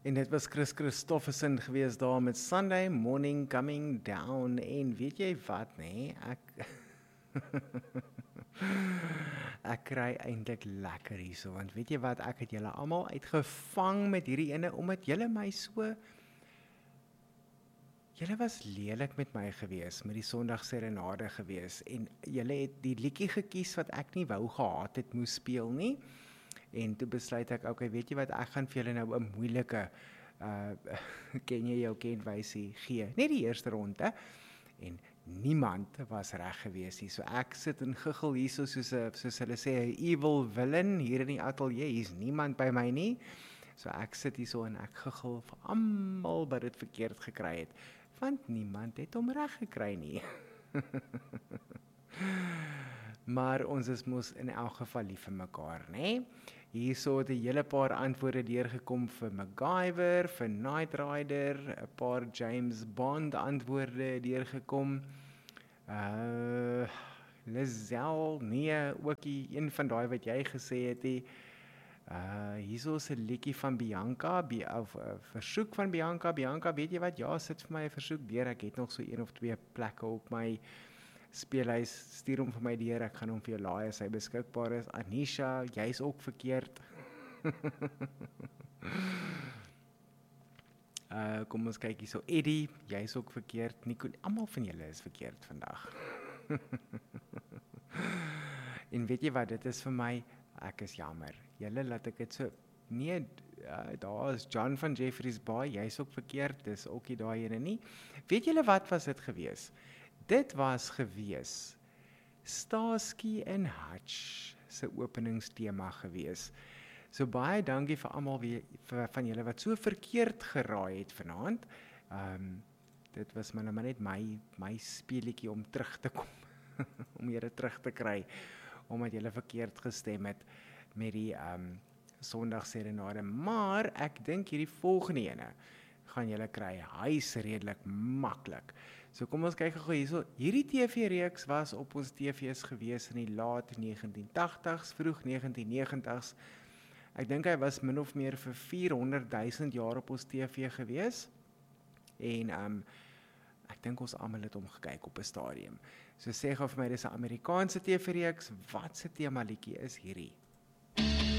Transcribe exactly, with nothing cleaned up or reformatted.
En dit was Chris Christofferson gewees daar met Sunday Morning Coming Down. En weet jy wat, nee, ek ek kry eintlik lekker hierso, want weet jy wat, ek het julle almal uitgevang met hierdie ene, omdat julle my so, julle was lelik met my gewees, met die Sondag Serenade gewees, en julle het die liedjie gekies wat ek nie wou gehad het moes speel nie, en toe besluit ek, okay, weet jy wat, ek gaan vir julle nou 'n moeilike, uh, ken jy jou kenwysie gee, net die eerste ronde, en niemand was reg gewees nie, so ek sit en giggel hierso, soos, a, soos hulle sê, 'n evil villain, hier in die ateljee, hier is niemand by my nie, so ek sit hierso en ek giggel vir almal wat dit verkeerd gekry het, want niemand het hom reg gekry nie. Maar ons is mos in elk geval lief vir mekaar, né? Hierso het 'n hele paar antwoorde deurgekom vir MacGyver, vir Knight Rider, 'n paar James Bond antwoorde deurgekom. Uh Lizelle, nee, ookie een van daai wat jy gesê het, die Uh, hierso is 'n liedjie van Bianca, Bi of 'n uh, versoek van Bianca, Bianca, weet jy wat, ja, sit vir my 'n versoek deur, ek het nog so een of twee plekke op my speellys, stuur hom vir my deur, ek gaan hom vir jou laai as hy beskikbaar is. Anisha, jy's ook verkeerd. uh, kom ons kyk hierso, Eddie, jy's ook verkeerd, Nico, almal van julle is verkeerd vandag. En weet jy wat, dit is vir my, ek is jammer, julle laat ek dit so, nee, uh, daar is John van Jeffreys Bay, jy's ook verkeerd, dis ook nie daai ene nie. Weet julle wat was dit gewees? Dit was gewees Starsky and Hutch se openingstema gewees. So baie dankie vir almal wie vir, van julle wat so verkeerd geraai het vanaand. Um, dit was maar net my my speletjie om terug te kom, om julle terug te kry, omdat julle verkeerd gestem het met die um, Sondag Serenade. Maar ek dink hierdie volgende ene gaan julle kry, hy is redelik maklik. So kom ons kyk gou hierso. Hierdie T V-reeks was op ons T V's gewees in die laat negentien tagtigs, vroeg negentien negentigs. Ek dink hy was min of meer vir vierhonderd duisend jaar op ons T V gewees. En um, ek dink ons almal het hom gekyk op 'n stadium. So sê gou vir my, dis 'n Amerikaanse T V-reeks, wat se tema liedjie is hierdie?